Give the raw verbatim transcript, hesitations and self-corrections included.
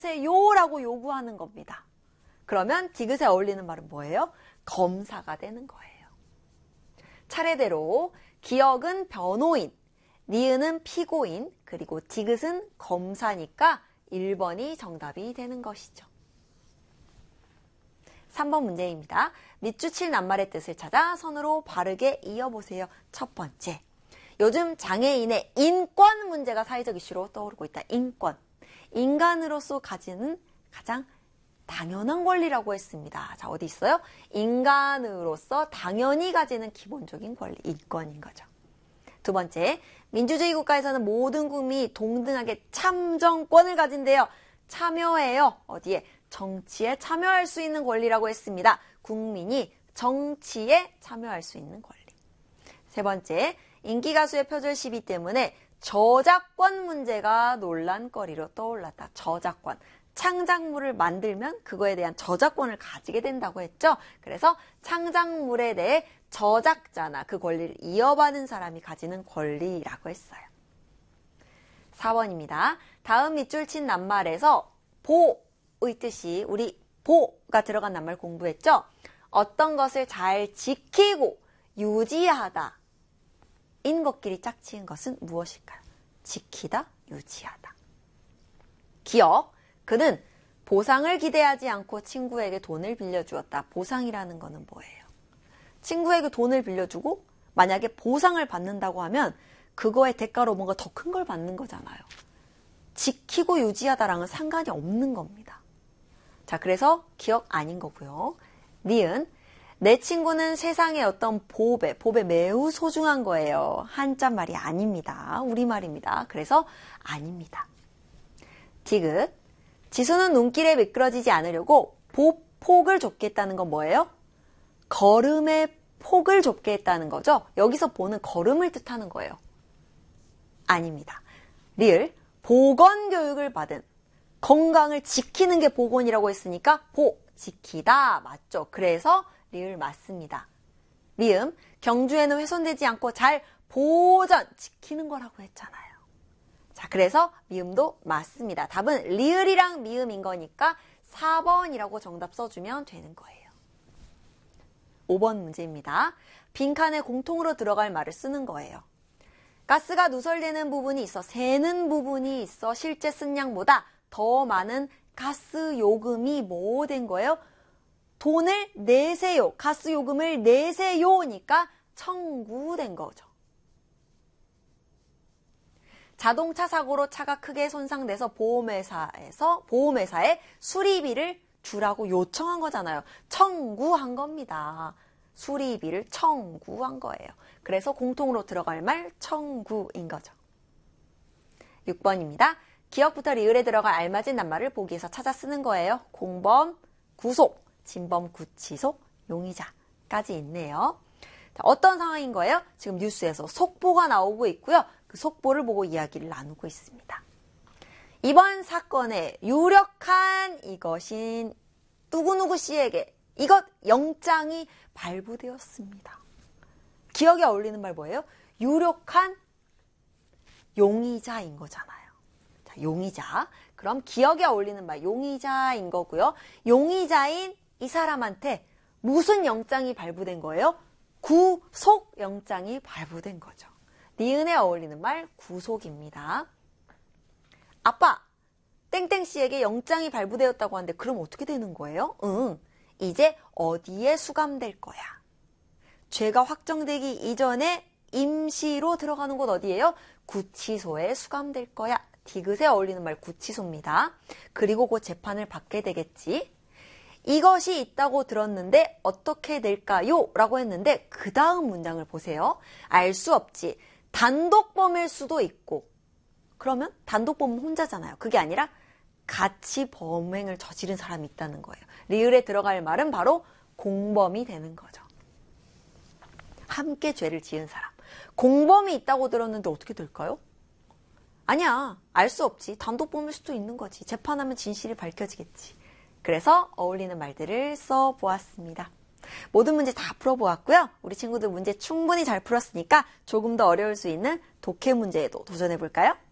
요라고 요구하는 겁니다. 그러면 디귿에 어울리는 말은 뭐예요? 검사가 되는 거예요. 차례대로 기역은 변호인, 니은은 피고인, 그리고 디귿은 검사니까 일 번이 정답이 되는 것이죠. 삼 번 문제입니다. 밑줄 칠 낱말의 뜻을 찾아 선으로 바르게 이어보세요. 첫 번째, 요즘 장애인의 인권 문제가 사회적 이슈로 떠오르고 있다. 인권. 인간으로서 가지는 가장 당연한 권리라고 했습니다. 자, 어디 있어요? 인간으로서 당연히 가지는 기본적인 권리, 인권인 거죠. 두 번째, 민주주의 국가에서는 모든 국민이 동등하게 참정권을 가진대요. 참여해요. 어디에? 정치에 참여할 수 있는 권리라고 했습니다. 국민이 정치에 참여할 수 있는 권리. 세 번째, 인기가수의 표절 시비 때문에 저작권 문제가 논란거리로 떠올랐다. 저작권. 창작물을 만들면 그거에 대한 저작권을 가지게 된다고 했죠. 그래서 창작물에 대해 저작자나 그 권리를 이어받은 사람이 가지는 권리라고 했어요. 사 번입니다. 다음 밑줄 친 낱말에서 보의 뜻이 우리 보가 들어간 낱말 공부했죠. 어떤 것을 잘 지키고 유지하다. 인 것끼리 짝지은 것은 무엇일까요? 지키다, 유지하다. 기억. 그는 보상을 기대하지 않고 친구에게 돈을 빌려주었다. 보상이라는 거는 뭐예요? 친구에게 돈을 빌려주고 만약에 보상을 받는다고 하면 그거의 대가로 뭔가 더 큰 걸 받는 거잖아요. 지키고 유지하다랑은 상관이 없는 겁니다. 자, 그래서 기억 아닌 거고요. 니은. 내 친구는 세상의 어떤 보배, 보배 매우 소중한 거예요. 한자 말이 아닙니다. 우리말입니다. 그래서 아닙니다. 디귿. 지수는 눈길에 미끄러지지 않으려고 보폭을 좁게 했다는 건 뭐예요? 걸음의 폭을 좁게 했다는 거죠. 여기서 보는 걸음을 뜻하는 거예요. 아닙니다. 리을. 보건교육을 받은, 건강을 지키는 게 보건이라고 했으니까 보, 지키다 맞죠. 그래서 리을 맞습니다. 미음. 경주에는 훼손되지 않고 잘 보전, 지키는 거라고 했잖아요. 자, 그래서 미음도 맞습니다. 답은 리을이랑 미음인 거니까 사 번이라고 정답 써주면 되는 거예요. 오 번 문제입니다. 빈칸에 공통으로 들어갈 말을 쓰는 거예요. 가스가 누설되는 부분이 있어, 새는 부분이 있어 실제 쓴 양보다 더 많은 가스 요금이 뭐 된 거예요? 돈을 내세요. 가스 요금을 내세요니까 청구된 거죠. 자동차 사고로 차가 크게 손상돼서 보험회사에서 보험회사에 수리비를 주라고 요청한 거잖아요. 청구한 겁니다. 수리비를 청구한 거예요. 그래서 공통으로 들어갈 말 청구인 거죠. 육 번입니다. 기억부터 리을에 들어갈 알맞은 낱말을 보기에서 찾아 쓰는 거예요. 공범, 구속, 진범, 구치소, 용의자까지 있네요. 자, 어떤 상황인 거예요? 지금 뉴스에서 속보가 나오고 있고요. 그 속보를 보고 이야기를 나누고 있습니다. 이번 사건의 유력한 이것인 누구누구 씨에게 이것 영장이 발부되었습니다. 기억에 어울리는 말 뭐예요? 유력한 용의자인 거잖아요. 자, 용의자. 그럼 기억에 어울리는 말 용의자인 거고요. 용의자인 이 사람한테 무슨 영장이 발부된 거예요? 구속 영장이 발부된 거죠. 니은에 어울리는 말 구속입니다. 아빠, 땡땡씨에게 영장이 발부되었다고 하는데 그럼 어떻게 되는 거예요? 응, 이제 어디에 수감될 거야? 죄가 확정되기 이전에 임시로 들어가는 곳 어디예요? 구치소에 수감될 거야. 디귿에 어울리는 말 구치소입니다. 그리고 곧 재판을 받게 되겠지. 이것이 있다고 들었는데 어떻게 될까요? 라고 했는데 그 다음 문장을 보세요. 알 수 없지. 단독범일 수도 있고. 그러면 단독범은 혼자잖아요. 그게 아니라 같이 범행을 저지른 사람이 있다는 거예요. 리을에 들어갈 말은 바로 공범이 되는 거죠. 함께 죄를 지은 사람. 공범이 있다고 들었는데 어떻게 될까요? 아니야. 알 수 없지. 단독범일 수도 있는 거지. 재판하면 진실이 밝혀지겠지. 그래서 어울리는 말들을 써보았습니다. 모든 문제 다 풀어보았고요. 우리 친구들 문제 충분히 잘 풀었으니까 조금 더 어려울 수 있는 독해 문제에도 도전해볼까요?